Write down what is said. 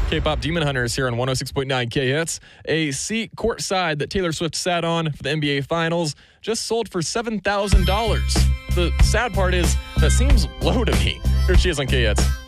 K-pop Demon Hunters here on 106.9 K-Hits. A seat courtside that Taylor Swift sat on for the NBA Finals just sold for $7,000. The sad part is that seems low to me. Here she is on K-Hits.